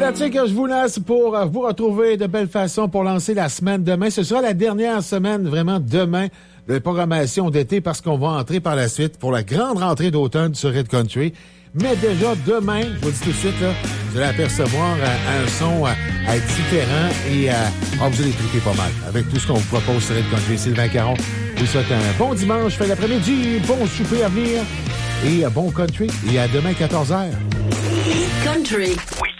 là-dessus que je vous laisse pour vous retrouver de belle façon pour lancer la semaine demain. Ce sera la dernière semaine, vraiment demain, de programmation d'été parce qu'on va entrer par la suite pour la grande rentrée d'automne sur Red Country. Mais déjà, demain, je vous dis tout de suite, là, vous allez apercevoir un son différent et vous allez triper pas mal avec tout ce qu'on vous propose sur Red Country. Sylvain Caron vous souhaite un bon dimanche, fin d'après-midi, bon souper à venir et bon country. Et à demain, 14h. Country. We